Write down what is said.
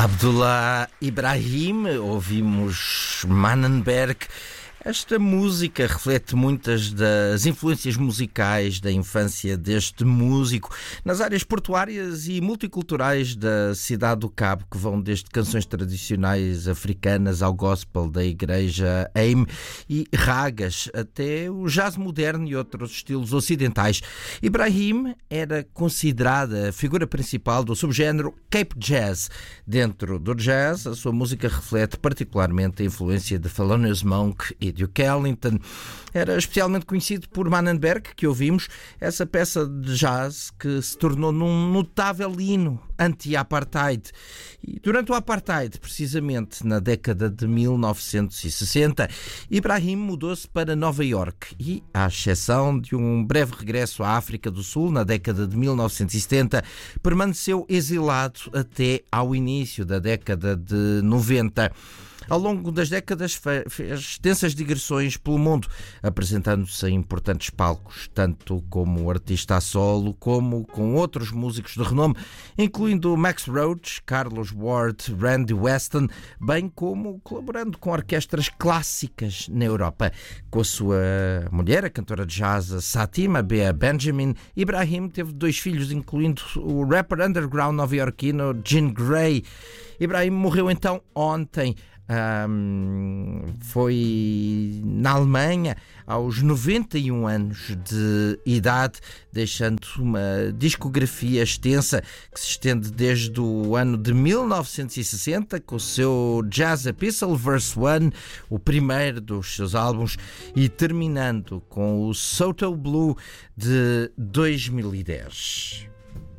Abdullah Ibrahim, ouvimos Manenberg. Esta música reflete muitas das influências musicais da infância deste músico nas áreas portuárias e multiculturais da cidade do Cabo, que vão desde canções tradicionais africanas ao gospel da igreja AIM e ragas, até o jazz moderno e outros estilos ocidentais. Ibrahim era considerada a figura principal do subgénero Cape Jazz. Dentro do jazz, a sua música reflete particularmente a influência de Thelonious Monk e Duke Ellington. Era especialmente conhecido por Manenberg, que ouvimos, essa peça de jazz que se tornou num notável hino anti-apartheid. E durante o apartheid, precisamente na década de 1960, Ibrahim mudou-se para Nova Iorque e, à exceção de um breve regresso à África do Sul na década de 1970, permaneceu exilado até ao início da década de 90. Ao longo das décadas fez extensas digressões pelo mundo, apresentando-se em importantes palcos, tanto como artista a solo, como com outros músicos de renome, incluindo Max Roach, Carlos Ward, Randy Weston, bem como colaborando com orquestras clássicas na Europa. Com a sua mulher, a cantora de jazz Satima Bea Benjamin, Ibrahim teve 2 filhos, incluindo o rapper underground nova-iorquino Jean Grey. Ibrahim morreu então ontem. Foi na Alemanha aos 91 anos de idade, deixando uma discografia extensa que se estende desde o ano de 1960 com o seu Jazz Epistle Verse 1, o primeiro dos seus álbuns, e terminando com o Soto Blue de 2010.